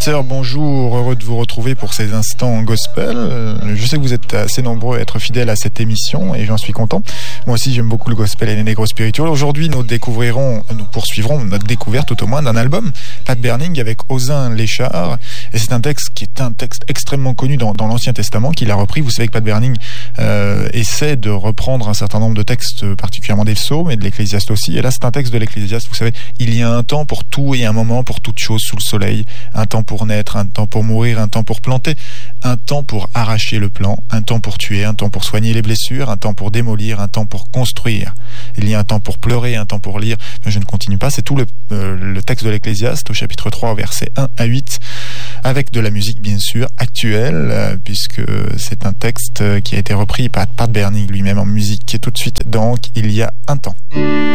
auditeurs, bonjour, heureux de vous retrouver pour ces instants gospel. Je sais que vous êtes assez nombreux à être fidèles à cette émission et j'en suis content. Moi aussi j'aime beaucoup le gospel et les négros spirituels. Aujourd'hui nous poursuivrons notre découverte tout au moins d'un album, Pat Berning avec Osin Léchard. Et c'est un texte qui est un texte extrêmement connu dans l'Ancien Testament qu'il a repris. Vous savez que Pat Berning essaie de reprendre un certain nombre de textes, particulièrement des psaumes et de l'Ecclésiaste aussi. Et là c'est un texte de l'Ecclésiaste, vous savez, il y a un temps pour tout et un moment pour toute chose sous le soleil. Un temps pour naître, un temps pour mourir, un temps pour planter, un temps pour arracher le plant, un temps pour tuer, un temps pour soigner les blessures, un temps pour démolir, un temps pour construire. Il y a un temps pour pleurer, un temps pour lire. Je ne continue pas, c'est tout le texte de l'Ecclésiaste au chapitre 3, versets 1 à 8, avec de la musique bien sûr actuelle, puisque c'est un texte qui a été repris par Pat Berning lui-même en musique. Et tout de suite, donc, il y a un temps.